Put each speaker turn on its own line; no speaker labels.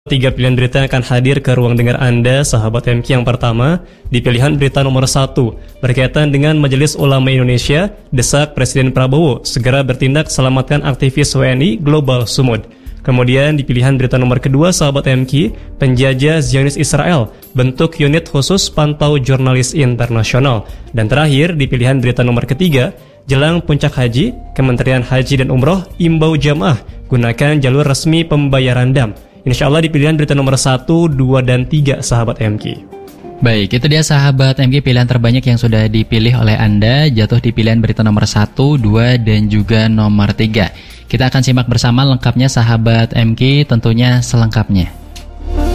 Tiga pilihan berita yang akan hadir ke ruang dengar Anda, sahabat MQ. Yang pertama, di pilihan berita nomor 1, berkaitan dengan Majelis Ulama Indonesia, desak Presiden Prabowo segera bertindak selamatkan aktivis WNI Global Sumud. Kemudian di pilihan berita nomor kedua, sahabat MQ, penjajah Zionis Israel, bentuk unit khusus pantau jurnalis internasional. Dan terakhir, di pilihan berita nomor ketiga, jelang puncak haji, Kementerian Haji dan Umroh imbau jamaah gunakan jalur resmi pembayaran dam. Insya Allah di pilihan berita nomor 1, 2, dan 3, sahabat MQ.
Baik, itu dia sahabat MQ pilihan terbanyak yang sudah dipilih oleh Anda, jatuh di pilihan berita nomor 1, 2, dan juga nomor 3. Kita akan simak bersama lengkapnya sahabat MQ, tentunya selengkapnya.